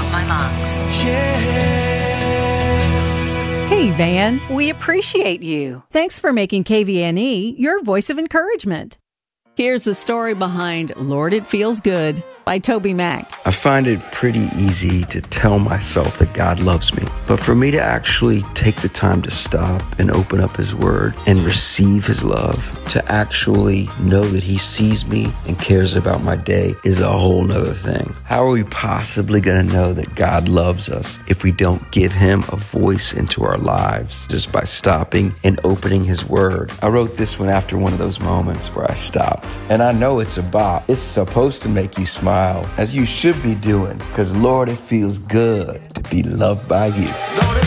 my lungs. Hey, Van, we appreciate you. Thanks for making KVNE your voice of encouragement. Here's the story behind Lord, It Feels Good by Toby Mac. I find it pretty easy to tell myself that God loves me. But for me to actually take the time to stop and open up His Word and receive His love, to actually know that He sees me and cares about my day is a whole nother thing. How are we possibly going to know that God loves us if we don't give Him a voice into our lives just by stopping and opening His Word? I wrote this one after one of those moments where I stopped. And I know it's a bop. It's supposed to make you smile, as you should be doing, because Lord, it feels good to be loved by you. Lord, it